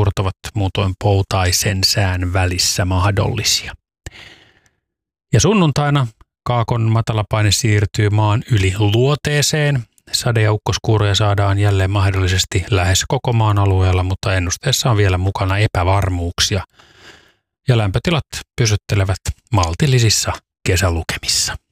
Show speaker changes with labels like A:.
A: ukkoskuurot ovat muutoin poutaisen sään välissä mahdollisia. Ja sunnuntaina kaakon matalapaine siirtyy maan yli luoteeseen. Sade- ja ukkoskuuroja saadaan jälleen mahdollisesti lähes koko maan alueella, mutta ennusteessa on vielä mukana epävarmuuksia. Ja lämpötilat pysyttelevät maltillisissa kesälukemissa.